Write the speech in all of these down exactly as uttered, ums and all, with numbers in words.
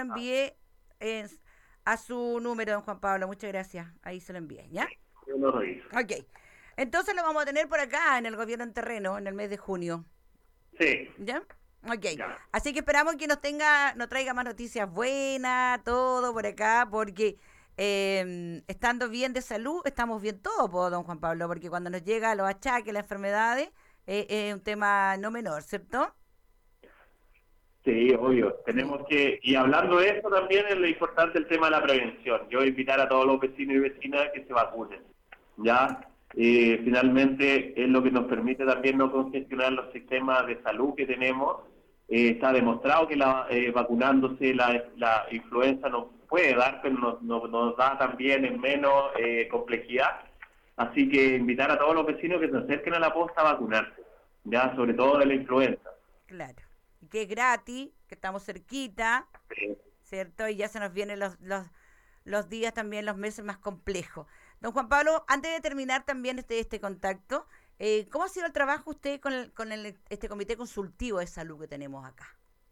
envié eh, a su número, don Juan Pablo. Muchas gracias. Ahí se lo envié, ¿ya? Yo lo reviso. Ok. Entonces lo vamos a tener por acá en el gobierno en terreno en el mes de junio. Sí, ¿Ya? Ok. ya. Así que esperamos que nos tenga, nos traiga más noticias buenas, todo por acá, porque eh, estando bien de salud, estamos bien todos, po, don Juan Pablo, porque cuando nos llega los achaques, las enfermedades, eh, es un tema no menor, ¿cierto? Sí, obvio. Sí. Tenemos que, y hablando de eso también es lo importante el tema de la prevención. Yo invitar a todos los vecinos y vecinas que se vacunen. Ya, Eh, finalmente es lo que nos permite también no congestionar los sistemas de salud que tenemos. Eh, está demostrado que la, eh, vacunándose la, la influenza nos puede dar, pero nos, nos, nos da también en menos eh, complejidad. Así que invitar a todos los vecinos que se acerquen a la posta a vacunarse, ya, sobre todo de la influenza. Claro. Y que es gratis, que estamos cerquita, Sí. ¿cierto? Y ya se nos vienen los, los, los días también, los meses más complejos. Don Juan Pablo, antes de terminar también este, este contacto, eh, ¿cómo ha sido el trabajo usted con, el, con el, este comité consultivo de salud que tenemos acá?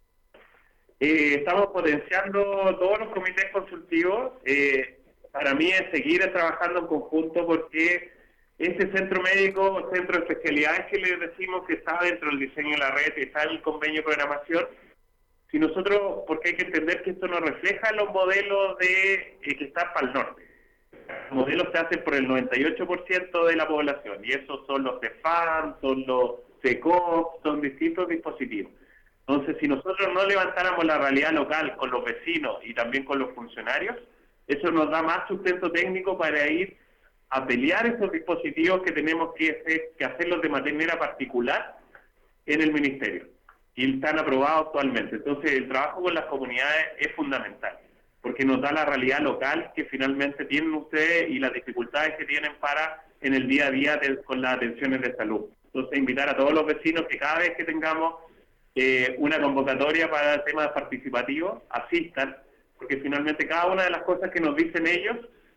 Eh, estamos potenciando todos los comités consultivos. Eh, para mí es seguir trabajando en conjunto porque este centro médico, centro de especialidades que le decimos que está dentro del diseño de la red, está el convenio de programación, si nosotros, porque hay que entender que esto no refleja los modelos de eh, que están para el norte. Los modelos se hacen por el noventa y ocho por ciento de la población y esos son los CEFAM, son los CECOP, son distintos dispositivos. Entonces, si nosotros no levantáramos la realidad local con los vecinos y también con los funcionarios, eso nos da más sustento técnico para ir a pelear esos dispositivos que tenemos que, hacer, que hacerlos de manera particular en el ministerio. Y están aprobados actualmente. Entonces, el trabajo con las comunidades es fundamental, porque nos da la realidad local que finalmente tienen ustedes y las dificultades que tienen para en el día a día de, con las atenciones de salud. Entonces, invitar a todos los vecinos que cada vez que tengamos eh, una convocatoria para temas participativos, asistan, porque finalmente cada una de las cosas que nos dicen ellos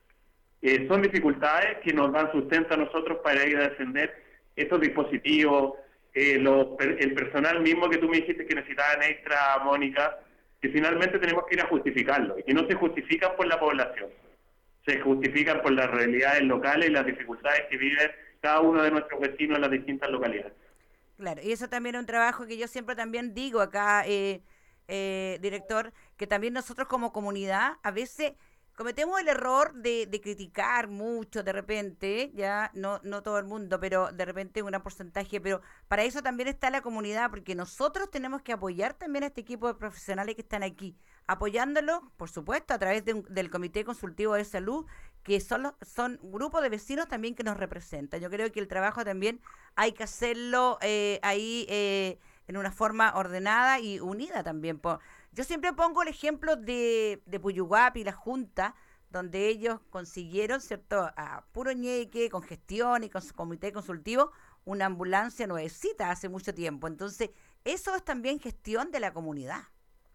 eh, son dificultades que nos dan sustento a nosotros para ir a defender estos dispositivos, eh, lo, el personal mismo que tú me dijiste que necesitaban extra, Mónica, que finalmente tenemos que ir a justificarlo, y que no se justifican por la población, se justifican por las realidades locales y las dificultades que viven cada uno de nuestros vecinos en las distintas localidades. Claro, y eso también es un trabajo que yo siempre también digo acá, eh, eh, director, que también nosotros como comunidad a veces cometemos el error de, de criticar mucho de repente, ya no no todo el mundo, pero de repente un gran porcentaje, pero para eso también está la comunidad, porque nosotros tenemos que apoyar también a este equipo de profesionales que están aquí, apoyándolo, por supuesto, a través de un, del Comité Consultivo de Salud, que son, los, son grupos de vecinos también que nos representan. Yo creo que el trabajo también hay que hacerlo eh, ahí eh, en una forma ordenada y unida también. Por, yo siempre pongo el ejemplo de, de Puyuhuapi, la Junta, donde ellos consiguieron, ¿cierto?, a puro ñeque, con gestión y con su comité consultivo, una ambulancia nuevecita hace mucho tiempo. Entonces, eso es también gestión de la comunidad,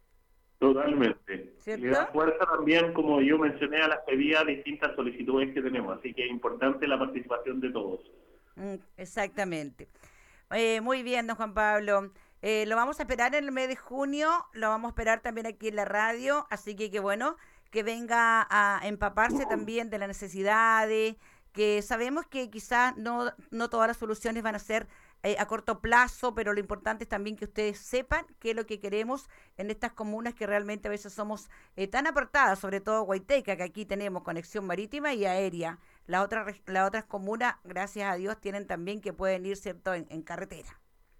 Totalmente. Le ¿cierto? da fuerza también, como yo mencioné, a las pedidas distintas solicitudes que tenemos, así que es importante la participación de todos. Mm, exactamente. Eh, muy bien, don Juan Pablo. Eh, lo vamos a esperar en el mes de junio, lo vamos a esperar también aquí en la radio, así que qué bueno que venga a empaparse también de las necesidades, que sabemos que quizás no, no todas las soluciones van a ser eh, a corto plazo, pero lo importante es también que ustedes sepan qué es lo que queremos en estas comunas que realmente a veces somos eh, tan apartadas, sobre todo Guaiteca, que aquí tenemos conexión marítima y aérea. Las otras, las otras comunas, gracias a Dios, tienen también que pueden ir, ¿cierto?, en, en carretera.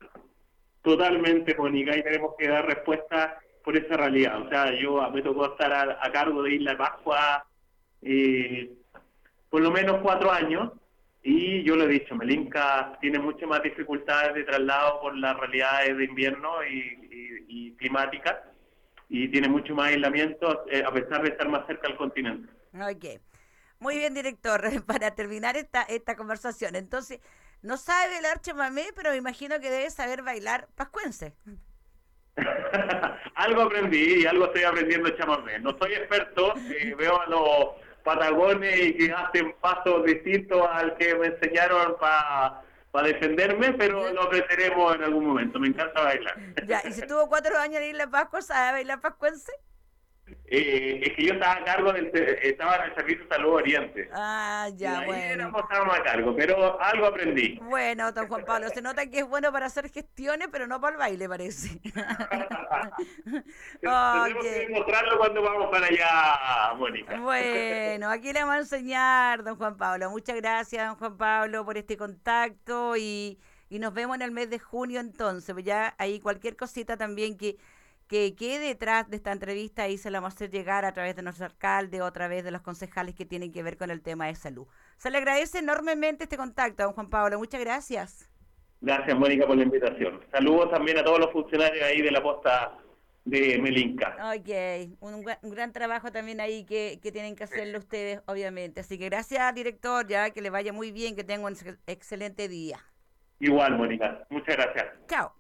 Totalmente, Mónica, y tenemos que dar respuesta por esa realidad. O sea, yo me tocó estar a, a cargo de Isla Pascua eh, por lo menos cuatro años, y yo lo he dicho, Melinca tiene muchas más dificultades de traslado por las realidades de invierno y, y, y climáticas, y tiene mucho más aislamiento eh, a pesar de estar más cerca del continente. Ok. Muy bien, director, para terminar esta, esta conversación. Entonces, no sabe bailar chamamé, pero me imagino que debe saber bailar pascuense. Algo aprendí y algo estoy aprendiendo chamamé. No soy experto, eh, veo a los patagones y que hacen pasos distintos al que me enseñaron para pa defenderme, pero lo aprenderemos en algún momento. Me encanta bailar. Ya, y si estuvo cuatro años en Isla Pascua, ¿sabe bailar pascuense? Eh, es que yo estaba a cargo del, estaba en el Servicio de Salud Oriente. Ah, ya, y ahí bueno. éramos, estábamos a cargo, pero algo aprendí. Bueno, don Juan Pablo, se nota que es bueno para hacer gestiones, pero no para el baile, parece. Tenemos Ok. que demostrarlo cuando vamos para allá, Mónica. Bueno, aquí le vamos a enseñar, don Juan Pablo. Muchas gracias, don Juan Pablo, por este contacto y, y nos vemos en el mes de junio entonces. Pues ya ahí cualquier cosita también que, que quede detrás de esta entrevista, ahí se la vamos a hacer llegar a través de nuestro alcalde o a través de los concejales que tienen que ver con el tema de salud. Se le agradece enormemente este contacto, don Juan Pablo. Muchas gracias. Gracias, Mónica, por la invitación. Saludos también a todos los funcionarios ahí de la posta de Melinca. Ok, un, un gran trabajo también ahí que, que tienen que hacerlo ustedes, obviamente. Así que gracias, director, ya que le vaya muy bien, que tenga un excelente día. Igual, Mónica. Muchas gracias. Chao.